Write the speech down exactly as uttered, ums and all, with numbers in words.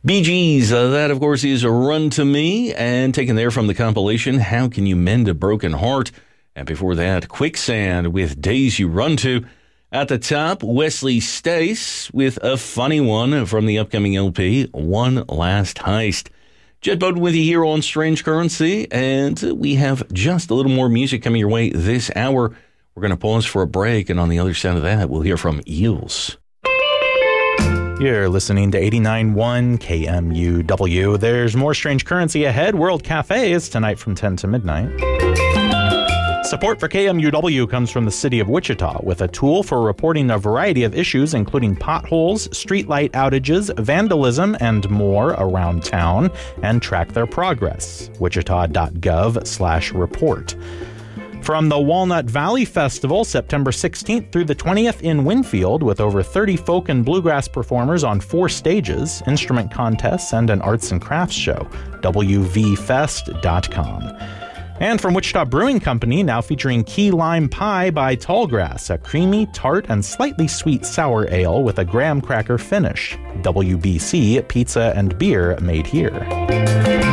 Bee Gees, uh, that of course is a Run to Me, and taken there from the compilation How Can You Mend a Broken Heart? And before that, Quicksand with Days You Run To. At the top, Wesley Stace with a funny one from the upcoming L P, One Last Heist. Jed Bowden with you here on Strange Currency, and we have just a little more music coming your way this hour. We're going to pause for a break, and on the other side of that, we'll hear from Eels. You're listening to eighty-nine point one K M U W. There's more Strange Currency ahead. World Cafe is tonight from ten to midnight. Support for K M U W comes from the City of Wichita with a tool for reporting a variety of issues, including potholes, streetlight outages, vandalism, and more around town, and track their progress. wichita.gov slash report. From the Walnut Valley Festival, September sixteenth through the twentieth in Winfield, with over thirty folk and bluegrass performers on four stages, instrument contests, and an arts and crafts show. w v fest dot com. And from Wichita Brewing Company, now featuring Key Lime Pie by Tallgrass, a creamy, tart, and slightly sweet sour ale with a graham cracker finish. W B C, pizza and beer made here.